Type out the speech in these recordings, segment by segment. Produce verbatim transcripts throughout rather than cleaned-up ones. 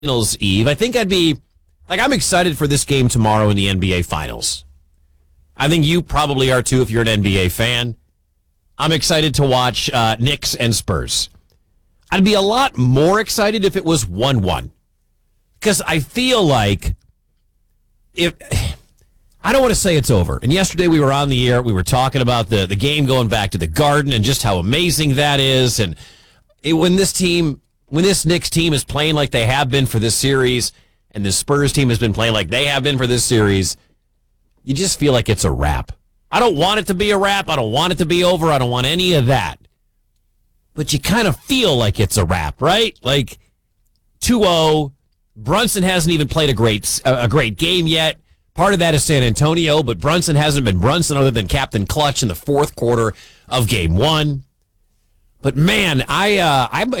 Finals Eve. I think I'd be, like, I'm excited for this game tomorrow in the N B A Finals. I think you probably are too if you're an N B A fan. I'm excited to watch uh, Knicks and Spurs. I'd be a lot more excited if it was one one. Because I feel like if I don't want to say it's over. And yesterday we were on the air. We were talking about the, the game going back to the Garden and just how amazing that is. And it, when this team, when this Knicks team is playing like they have been for this series, and the Spurs team has been playing like they have been for this series, you just feel like it's a wrap. I don't want it to be a wrap. I don't want it to be over. I don't want any of that. But you kind of feel like it's a wrap, right? Like two oh. Brunson hasn't even played a great a great game yet. Part of that is San Antonio, but Brunson hasn't been Brunson other than Captain Clutch in the fourth quarter of game one. But man, I uh, I'm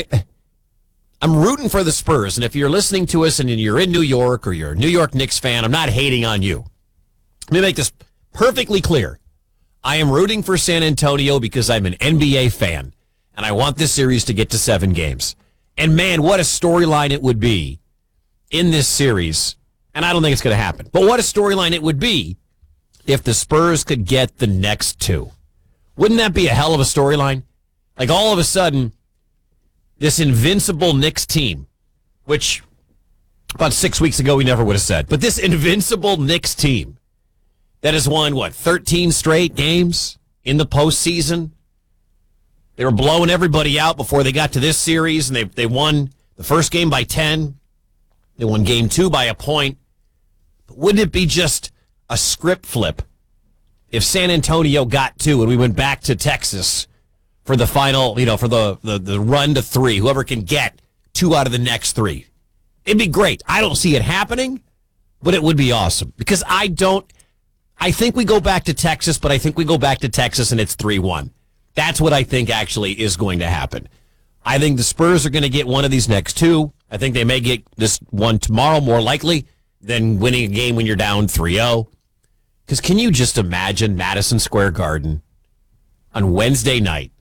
I'm rooting for the Spurs, and if you're listening to us and you're in New York or you're a New York Knicks fan, I'm not hating on you. Let me make this perfectly clear. I am rooting for San Antonio because I'm an N B A fan, and I want this series to get to seven games. And man, what a storyline it would be in this series, and I don't think it's going to happen, but what a storyline it would be if the Spurs could get the next two. Wouldn't that be a hell of a storyline? Like all of a sudden, this invincible Knicks team, which about six weeks ago we never would have said, but this invincible Knicks team that has won, what, thirteen straight games in the postseason? They were blowing everybody out before they got to this series, and they they won the first game by ten. They won game two by a point. But wouldn't it be just a script flip if San Antonio got two and we went back to Texas for the final, you know, for the, the, the run to three, whoever can get two out of the next three? It'd be great. I don't see it happening, but it would be awesome because I don't, I think we go back to Texas, but I think we go back to Texas and it's three one. That's what I think actually is going to happen. I think the Spurs are going to get one of these next two. I think they may get this one tomorrow more likely than winning a game when you're down three oh. Because can you just imagine Madison Square Garden on Wednesday night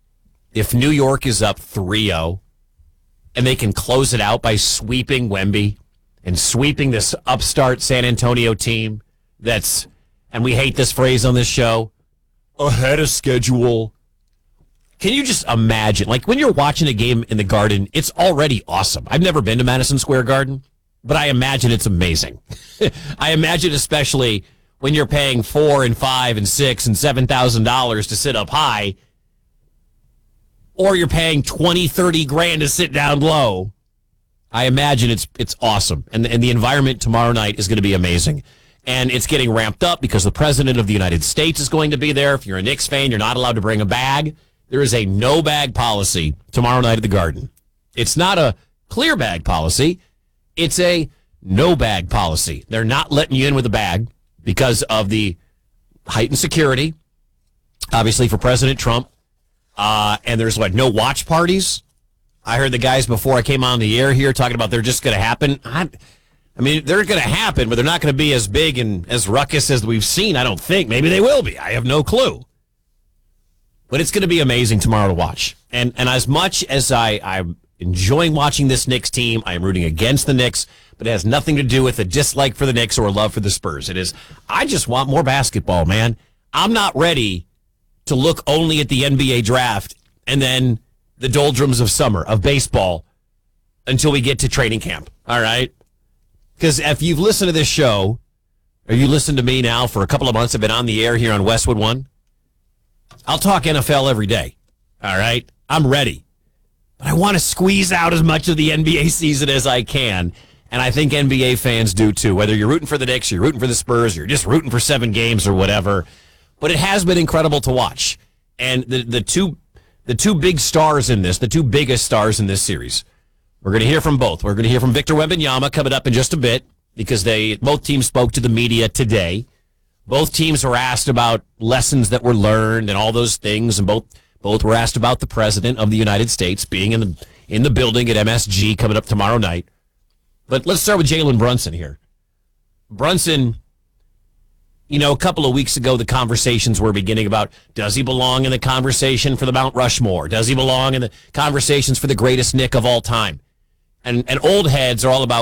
if New York is up three oh and they can close it out by sweeping Wemby and sweeping this upstart San Antonio team that's, and we hate this phrase on this show, ahead of schedule. Can you just imagine, like when you're watching a game in the Garden, it's already awesome. I've never been to Madison Square Garden, but I imagine it's amazing. I imagine especially when you're paying four and five and six and seven thousand dollars to sit up high, or you're paying twenty, thirty grand to sit down low. I imagine it's it's awesome, and and the environment tomorrow night is going to be amazing. And it's getting ramped up because the President of the United States is going to be there. If you're a Knicks fan, you're not allowed to bring a bag. There is a no bag policy tomorrow night at the Garden. It's not a clear bag policy. It's a no bag policy. They're not letting you in with a bag because of the heightened security, obviously for President Trump. Uh, and there's what, no watch parties? I heard the guys before I came on the air here talking about they're just going to happen. I, I mean, they're going to happen, but they're not going to be as big and as ruckus as we've seen, I don't think. Maybe they will be. I have no clue. But it's going to be amazing tomorrow to watch. And and as much as I, I'm enjoying watching this Knicks team, I am rooting against the Knicks, but it has nothing to do with a dislike for the Knicks or a love for the Spurs. It is, I just want more basketball, man. I'm not ready to look only at the N B A draft and then the doldrums of summer, of baseball, until we get to training camp, all right? Because if you've listened to this show, or you listened to me now for a couple of months, I've been on the air here on Westwood One, I'll talk N F L every day, all right? I'm ready. But I want to squeeze out as much of the N B A season as I can, and I think N B A fans do too, whether you're rooting for the Knicks, you're rooting for the Spurs, you're just rooting for seven games or whatever. But it has been incredible to watch. And the, the two the two big stars in this, the two biggest stars in this series, we're going to hear from both. We're going to hear from Victor Wembanyama coming up in just a bit because they both teams spoke to the media today. Both teams were asked about lessons that were learned and all those things, and both both were asked about the President of the United States being in the in the building at M S G coming up tomorrow night. But let's start with Jalen Brunson here. Brunson, you know, a couple of weeks ago, the conversations were beginning about, does he belong in the conversation for the Mount Rushmore? Does he belong in the conversations for the greatest Knick of all time? And and old heads are all about